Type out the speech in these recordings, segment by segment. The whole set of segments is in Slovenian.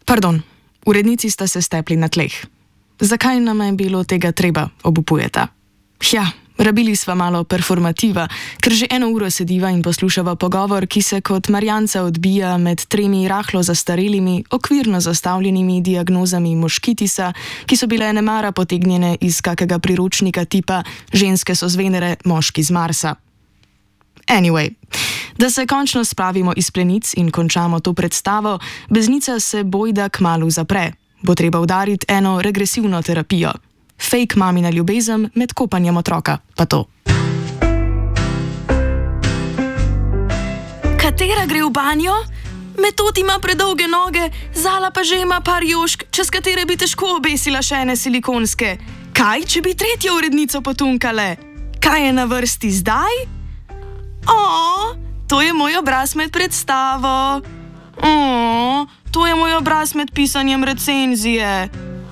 Pardon, urednici sta se stepli na tleh. Zakaj nam je bilo tega treba, obupujeta? Ja, rabili sva malo performativa, ker že 1 uro sediva in poslušava pogovor, ki se kot marjanca odbija med 3 rahlo zastarelimi, okvirno zastavljenimi diagnozami moškitisa, ki so bile nemara potegnjene iz kakega priročnika tipa ženske so z Venere, moški z Marsa. Anyway, da se končno spravimo iz plenic in končamo to predstavo, beznica se bojda kmalu zapre. Bo treba udariti eno regresivno terapijo. Fake mamina ljubezen med kopanjem otroka, pa to. Katera gre v banjo? Metod ima predolge noge, Zala pa že ima par jošk, čez katere bi težko obesila še ene silikonske. Kaj, če bi 3. urednico potunkale? Kaj je na vrsti zdaj? To je moj obraz med predstavo. To je moj obraz med pisanjem recenzije.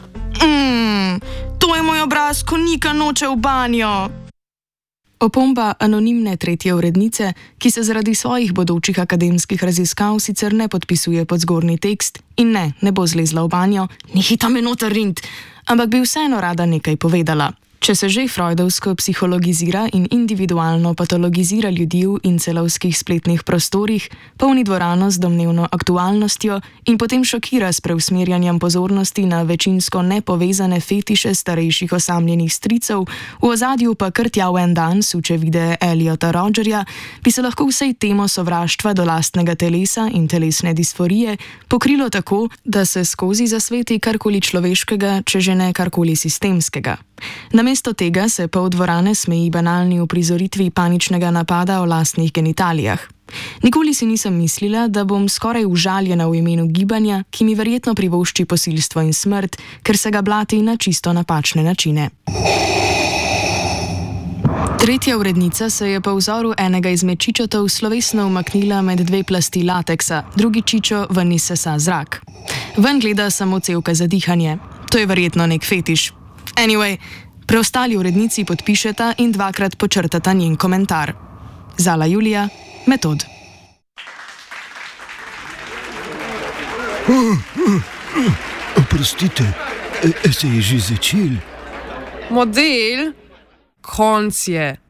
To je moj obraz, ko Nika noče v banjo. Opomba anonimne 3. urednice, ki se zaradi svojih bodočih akademskih raziskav sicer ne podpisuje pod zgornji tekst in ne bo zlezla v banjo, nehita me noter rint, ampak bi vseeno rada nekaj povedala. Če se že freudovsko psihologizira in individualno patologizira ljudi v incelovskih spletnih prostorih, polni dvorano z domnevno aktualnostjo in potem šokira s preusmerjanjem pozornosti na večinsko nepovezane fetiše starejših osamljenih stricev, v ozadju pa kar tja v en dan suče videe Eliota Rodgerja, bi se lahko vsej temo sovraštva do lastnega telesa in telesne disforije pokrilo tako, da se skozi zasveti karkoli človeškega, če že ne karkoli sistemskega. Namesto tega se pol dvorane smeji banalni uprizoritvi paničnega napada o lastnih genitalijah. Nikoli si nisem mislila, da bom skoraj užaljena v imenu gibanja, ki mi verjetno privošči posilstvo in smrt, ker se ga blati na čisto napačne načine. 3. urednica se je po vzoru enega izmed čičotov slovesno umaknila med 2 plasti lateksa, drugi čičo ven izsesa zrak. Ven gleda samo cevka za dihanje. To je verjetno nek fetiš. Anyway, preostali urednici podpišeta in 2-krat počrtata njen komentar. Zala Julija, Metod. Oprostite, se je že začel? Model? Konc je.